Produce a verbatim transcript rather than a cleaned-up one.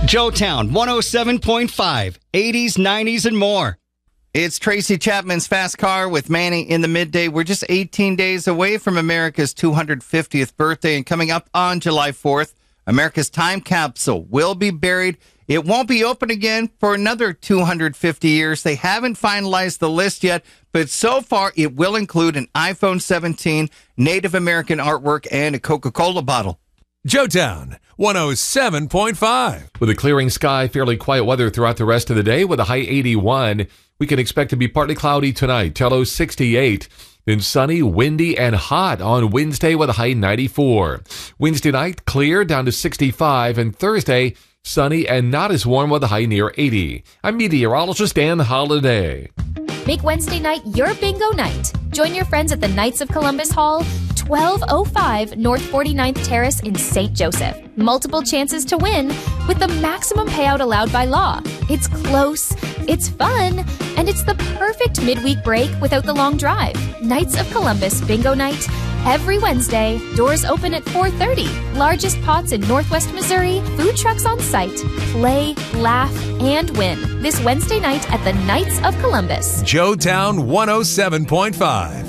Joetown one oh seven point five, eighties, nineties, and more. It's Tracy Chapman's Fast Car with Manny in the midday. We're just eighteen days away from America's two hundred fiftieth birthday, and coming up on July fourth, America's time capsule will be buried. It won't be open again for another two hundred fifty years. They haven't finalized the list yet, but so far it will include an iPhone seventeen, Native American artwork, and a Coca-Cola bottle. Joetown one oh seven point five. With a clearing sky, fairly quiet weather throughout the rest of the day with a high eighty-one. We can expect to be partly cloudy tonight, till low sixty-eight. Then sunny, windy, and hot on Wednesday with a high ninety-four. Wednesday night, clear down to sixty-five. And Thursday, sunny and not as warm with a high near eighty. I'm meteorologist Dan Holiday. Make Wednesday night your bingo night. Join your friends at the Knights of Columbus Hall, twelve oh five North forty-ninth Terrace in Saint Joseph. Multiple chances to win with the maximum payout allowed by law. It's close, it's fun, and it's the perfect midweek break without the long drive. Knights of Columbus Bingo Night. Every Wednesday, doors open at four thirty. Largest pots in Northwest Missouri, food trucks on site. Play, laugh, and win. This Wednesday night at the Knights of Columbus. Joetown one oh seven point five.